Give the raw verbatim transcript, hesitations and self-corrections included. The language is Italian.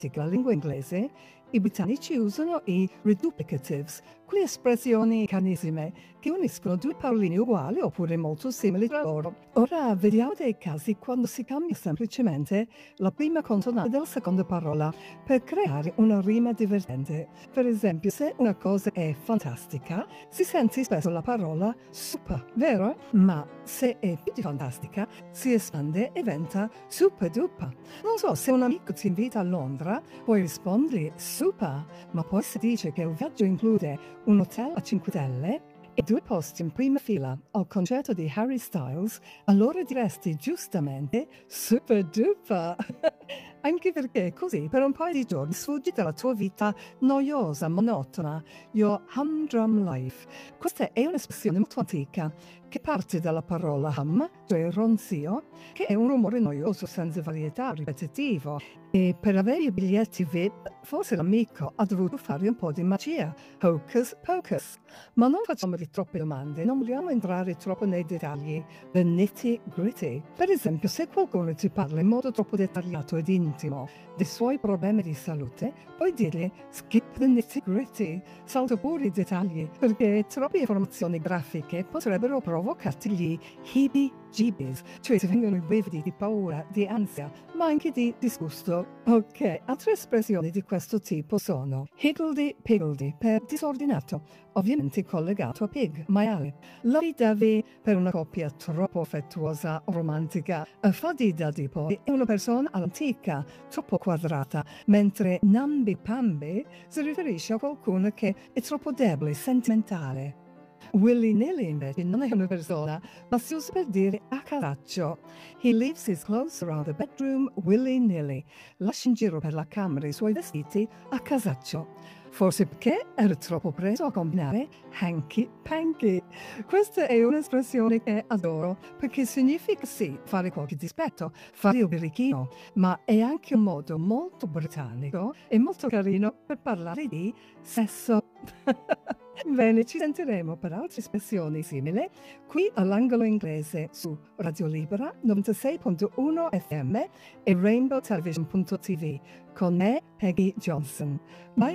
la lingua inglese, i britannici usano i reduplicatives, quelle espressioni canesime che uniscono due paroline uguali oppure molto simili tra loro. Ora vediamo dei casi quando si cambia semplicemente la prima consonante della seconda parola per creare una rima divertente. Per esempio, se una cosa è fantastica, si sente spesso la parola super, vero? Ma se è più di fantastica, si espande e diventa super duper. Non so, se un amico ti invita a Londra, puoi rispondere super, ma poi si dice che il viaggio include un hotel a cinque stelle e due posti in prima fila al concerto di Harry Styles, allora diresti giustamente super duper. Anche perché così per un paio di giorni sfuggi dalla tua vita noiosa, monotona, your humdrum life. Questa è un'espressione molto antica che parte dalla parola hum, cioè ronzio, che è un rumore noioso senza varietà, ripetitivo. E per avere i biglietti V I P, forse l'amico ha dovuto fare un po' di magia, hocus pocus. Ma non facciamogli troppe domande, non vogliamo entrare troppo nei dettagli, the nitty gritty. Per esempio, se qualcuno ti parla in modo troppo dettagliato ed intimo dei suoi problemi di salute, puoi dirgli skip the nitty gritty, salta pure i dettagli, perché troppe informazioni grafiche potrebbero provocarti gli heebie-jeebies, cioè ti vengono i brividi di paura, di ansia, ma anche di disgusto. Ok, altre espressioni di questo tipo sono higgledy-piggledy per disordinato, ovviamente collegato a pig, maiale. Lovey-dovey per una coppia troppo affettuosa o romantica. Fuddy-duddy poi è una persona all'antica, troppo quadrata, mentre namby-pamby si riferisce a qualcuno che è troppo debole, sentimentale. Willy-nilly invece non è una persona, ma si usa per dire a casaccio. He leaves his clothes around the bedroom willy-nilly. Lascia in giro per la camera i suoi vestiti a casaccio. Forse perché era troppo preso a combinare hanky-panky. Questa è un'espressione che adoro, perché significa sì fare qualche dispetto, fare il birichino, ma è anche un modo molto britannico e molto carino per parlare di sesso. Bene, ci sentiremo per altre espressioni simili qui all'Angolo Inglese su Radio Libera novantasei punto uno F M e rainbow television punto t v con me, Peggy Johnson. Bye.